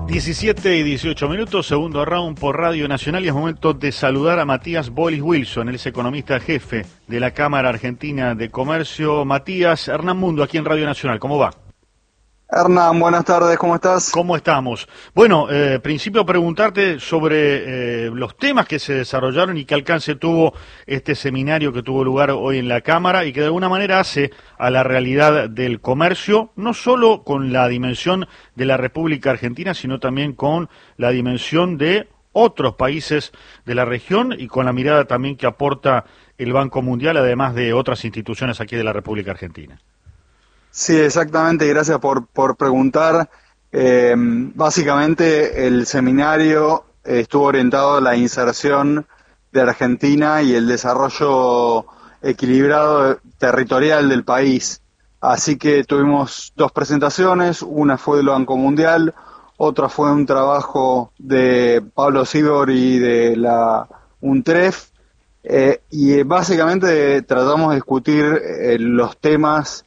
17 y 18 minutos, segundo round por Radio Nacional, y es momento de saludar a Matías Bolis Wilson, él es economista jefe de la Cámara Argentina de Comercio. Matías, Hernán Mundo, aquí en Radio Nacional, ¿cómo va? Hernán, buenas tardes, ¿cómo estás? ¿Cómo estamos? Bueno, principio preguntarte sobre los temas que se desarrollaron y qué alcance tuvo este seminario que tuvo lugar hoy en la Cámara y que de alguna manera hace a la realidad del comercio, no solo con la dimensión de la República Argentina, sino también con la dimensión de otros países de la región y con la mirada también que aporta el Banco Mundial, además de otras instituciones aquí de la República Argentina. Sí, exactamente, gracias por preguntar. Básicamente el seminario estuvo orientado a la inserción de Argentina y el desarrollo equilibrado territorial del país. Así que tuvimos dos presentaciones, una fue del Banco Mundial, otra fue un trabajo de Pablo Sibor y de la UNTREF, y básicamente tratamos de discutir los temas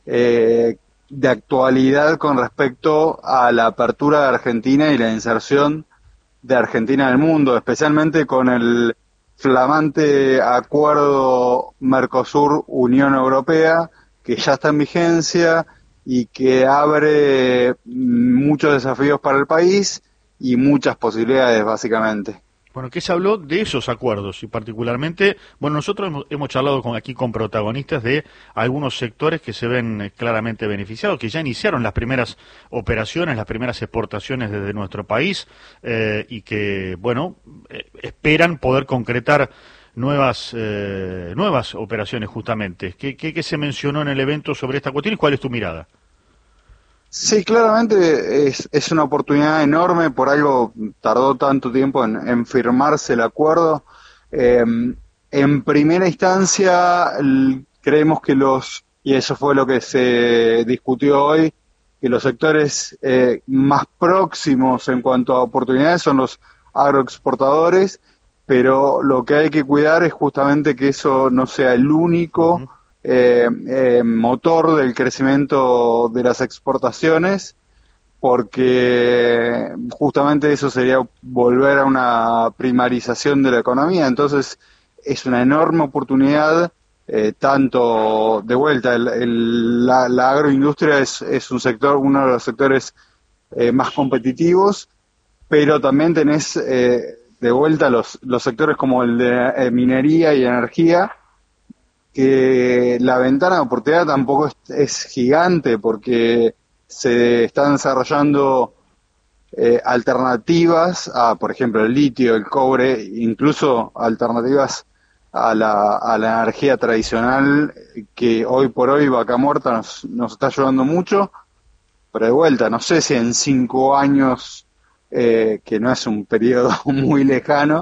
de actualidad con respecto a la apertura de Argentina y la inserción de Argentina en el mundo, especialmente con el flamante acuerdo Mercosur-Unión Europea, que ya está en vigencia y que abre muchos desafíos para el país y muchas posibilidades, básicamente. Bueno, ¿qué se habló de esos acuerdos? Y particularmente, bueno, nosotros hemos charlado aquí con protagonistas de algunos sectores que se ven claramente beneficiados, que ya iniciaron las primeras operaciones, las primeras exportaciones desde nuestro país, y que, bueno, esperan poder concretar nuevas operaciones justamente. ¿Qué se mencionó en el evento sobre esta cuestión y cuál es tu mirada? Sí, claramente es una oportunidad enorme, por algo tardó tanto tiempo en firmarse el acuerdo. En primera instancia, creemos que y eso fue lo que se discutió hoy, que los sectores más próximos en cuanto a oportunidades son los agroexportadores, pero lo que hay que cuidar es justamente que eso no sea el único motor del crecimiento de las exportaciones, porque justamente eso sería volver a una primarización de la economía. Entonces es una enorme oportunidad, tanto de vuelta, la agroindustria es un sector, uno de los sectores más competitivos, pero también tenés de vuelta los sectores como el de minería y energía, que la ventana de oportunidad tampoco es gigante, porque se están desarrollando alternativas a, por ejemplo, el litio, el cobre, incluso alternativas a la energía tradicional, que hoy por hoy Vaca Muerta nos está ayudando mucho, pero de vuelta, no sé si en 5 años, que no es un periodo muy lejano,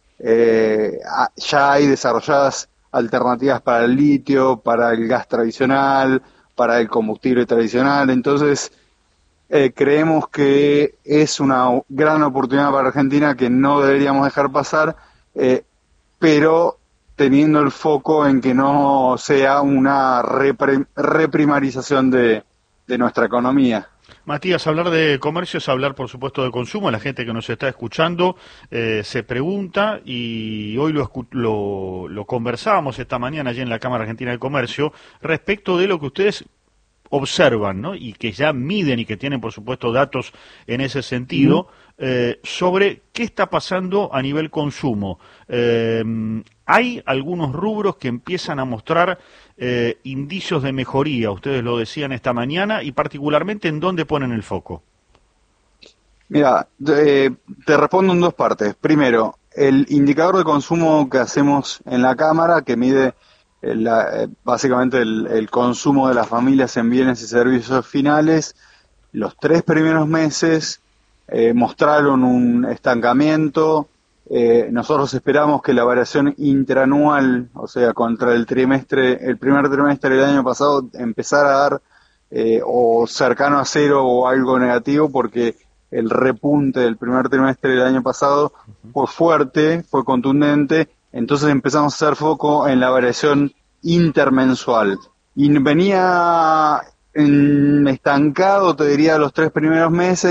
ya hay desarrolladas alternativas para el litio, para el gas tradicional, para el combustible tradicional. Entonces, creemos que es una gran oportunidad para Argentina que no deberíamos dejar pasar, pero teniendo el foco en que no sea una reprimarización de nuestra economía. Matías, hablar de comercio es hablar, por supuesto, de consumo. La gente que nos está escuchando se pregunta, y hoy lo conversábamos esta mañana allí en la Cámara Argentina de Comercio, respecto de lo que ustedes observan, ¿no? Y que ya miden y que tienen, por supuesto, datos en ese sentido, sobre qué está pasando a nivel consumo. Hay algunos rubros que empiezan a mostrar indicios de mejoría, ustedes lo decían esta mañana, y particularmente ¿en dónde ponen el foco? Mira, te respondo en dos partes. Primero, el indicador de consumo que hacemos en la Cámara, que mide básicamente el consumo de las familias en bienes y servicios finales, los 3 primeros meses mostraron un estancamiento. Nosotros esperamos que la variación interanual, o sea, contra el primer trimestre del año pasado, empezara a dar o cercano a cero o algo negativo, porque el repunte del primer trimestre del año pasado fue fuerte, fue contundente. Entonces empezamos a hacer foco en la variación intermensual. Y venía estancado, te diría, los 3 primeros meses,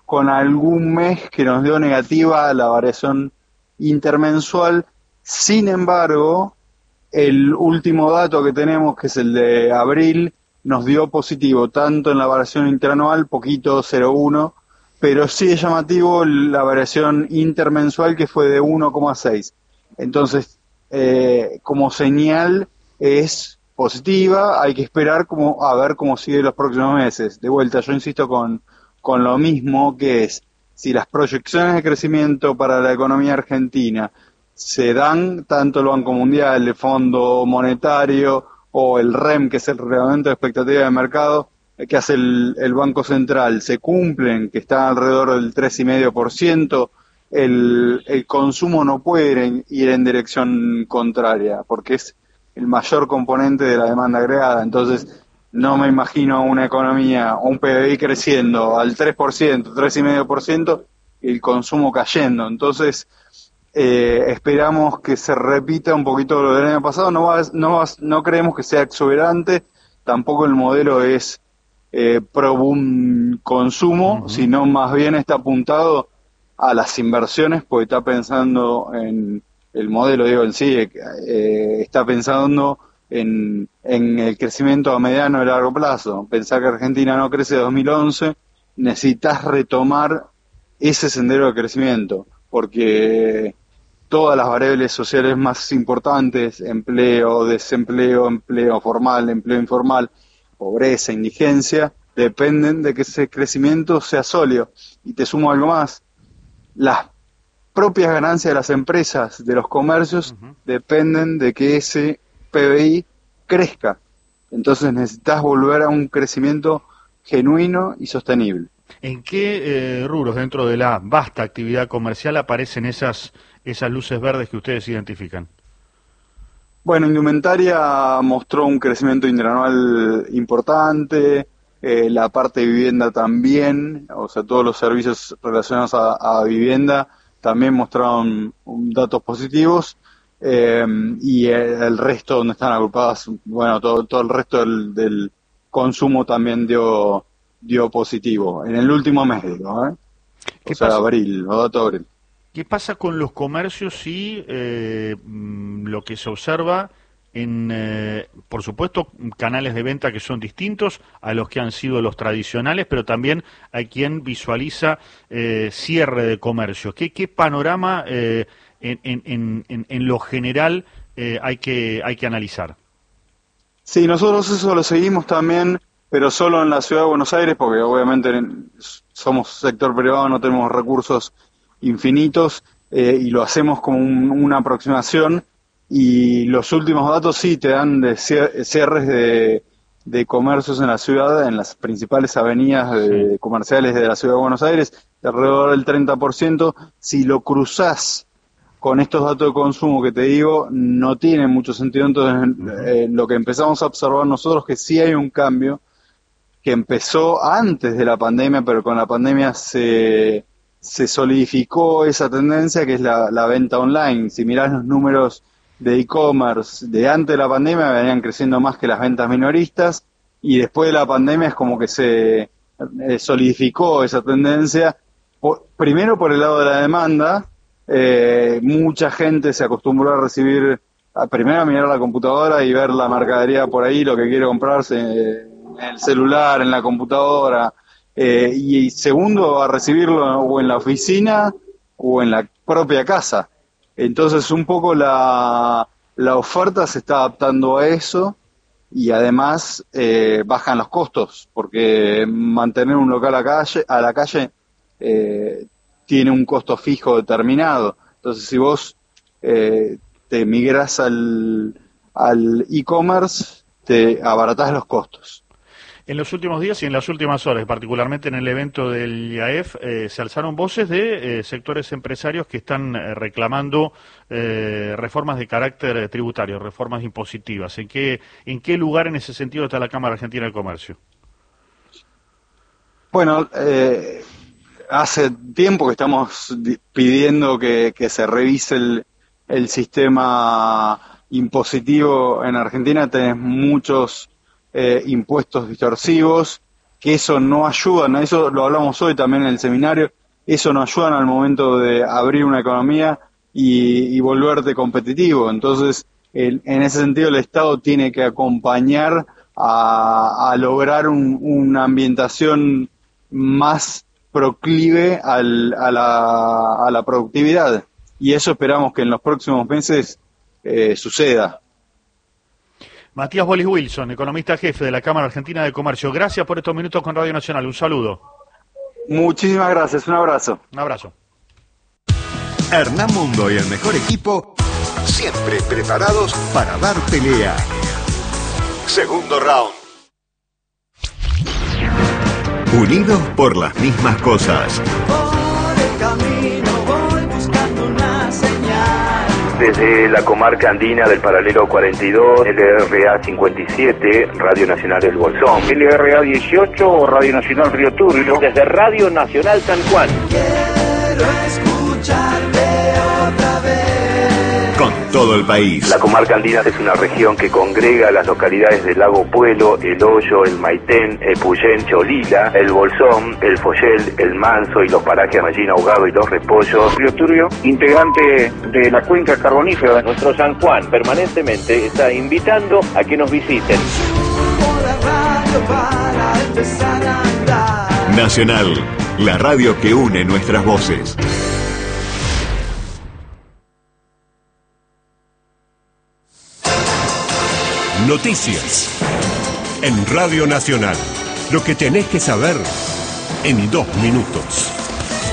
con algún mes que nos dio negativa la variación intermensual. Sin embargo, el último dato que tenemos, que es el de abril, nos dio positivo tanto en la variación interanual, poquito, 0,1, pero sí es llamativo la variación intermensual, que fue de 1,6. Entonces, como señal es positiva, hay que esperar a ver cómo sigue los próximos meses. De vuelta, yo insisto con lo mismo, que es, si las proyecciones de crecimiento para la economía argentina se dan, tanto el Banco Mundial, el Fondo Monetario o el REM, que es el Reglamento de Expectativa de Mercado, que hace el Banco Central, se cumplen, que está alrededor del 3,5%, el consumo no puede ir en dirección contraria, porque es el mayor componente de la demanda agregada. Entonces, no me imagino una economía, un PBI creciendo al 3%, 3,5%, y el consumo cayendo. Entonces, esperamos que se repita un poquito lo del año pasado. No creemos que sea exuberante, tampoco el modelo es pro boom consumo, sino más bien está apuntado a las inversiones, porque está pensando en el modelo, digo, en sí, está pensando en el crecimiento a mediano y largo plazo. Pensar que Argentina no crece 2011, necesitas retomar ese sendero de crecimiento, porque todas las variables sociales más importantes, empleo, desempleo, empleo formal, empleo informal, pobreza, indigencia, dependen de que ese crecimiento sea sólido. Y te sumo algo más, las propias ganancias de las empresas, de los comercios, dependen de que ese PBI crezca. Entonces necesitas volver a un crecimiento genuino y sostenible. ¿En qué rubros dentro de la vasta actividad comercial aparecen esas luces verdes que ustedes identifican? Bueno, indumentaria mostró un crecimiento interanual importante, la parte de vivienda también, o sea, todos los servicios relacionados a vivienda también mostraron datos positivos, y el resto donde están agrupadas, bueno, todo el resto del consumo también dio positivo, en el último mes, digo, ¿eh? O sea, abril, los datos de abril. ¿Qué pasa con los comercios y lo que se observa en, por supuesto, canales de venta que son distintos a los que han sido los tradicionales, pero también hay quien visualiza cierre de comercio? ¿Qué panorama en lo general hay que analizar? Sí, nosotros eso lo seguimos también, pero solo en la ciudad de Buenos Aires, porque obviamente somos sector privado, no tenemos recursos infinitos, y lo hacemos como una aproximación, y los últimos datos sí te dan de cierres de comercios en la ciudad, en las principales avenidas comerciales de la ciudad de Buenos Aires, de alrededor del 30%. Si lo cruzás con estos datos de consumo que te digo, no tiene mucho sentido. Entonces, lo que empezamos a observar nosotros, que sí hay un cambio que empezó antes de la pandemia, pero con la pandemia se solidificó esa tendencia, que es la venta online. Si mirás los números de e-commerce de antes de la pandemia, venían creciendo más que las ventas minoristas, y después de la pandemia es como que se solidificó esa tendencia, primero por el lado de la demanda. Mucha gente se acostumbró a recibir, primero a mirar la computadora y ver la mercadería por ahí, lo que quiere comprarse en el celular, en la computadora, y segundo, a recibirlo o en la oficina o en la propia casa. Entonces un poco la oferta se está adaptando a eso, y además bajan los costos, porque mantener un local a la calle tiene un costo fijo determinado. Entonces, si vos te migrás al e-commerce, te abaratás los costos. En los últimos días y en las últimas horas, particularmente en el evento del IAEF, se alzaron voces de sectores empresarios que están reclamando reformas de carácter tributario, reformas impositivas. ¿En qué lugar en ese sentido está la Cámara Argentina de Comercio? Bueno, hace tiempo que estamos pidiendo que se revise el sistema impositivo en Argentina. Tenés muchos impuestos distorsivos que eso no ayuda, eso lo hablamos hoy también en el seminario, eso no ayuda al momento de abrir una economía y volverte competitivo. Entonces, en ese sentido, el Estado tiene que acompañar a lograr una ambientación más proclive a la productividad. Y eso esperamos que en los próximos meses suceda. Matías Bolis Wilson, economista jefe de la Cámara Argentina de Comercio. Gracias por estos minutos con Radio Nacional. Un saludo. Muchísimas gracias. Un abrazo. Un abrazo. Hernán Mundo y el mejor equipo, siempre preparados para dar pelea. Segundo round. Unidos por las mismas cosas. Por el camino voy buscando una señal. Desde la comarca andina del paralelo 42, LRA 57, Radio Nacional El Bolsón. LRA 18, Radio Nacional Río Turbio. Desde Radio Nacional San Juan. Quiero escucharte otra vez. Con todo el país. La comarca andina es una región que congrega las localidades del Lago Puelo, El Hoyo, El Maitén, Epuyén, Cholila, El Bolsón, El Follel, El Manso y los parajes Mallín Ahogado y Los Repollos. Río Turbio, integrante de la cuenca carbonífera. Nuestro San Juan permanentemente está invitando a que nos visiten. Subo la radio para empezar a andar. Nacional, la radio que une nuestras voces. Noticias en Radio Nacional. Lo que tenés que saber en 2 minutos.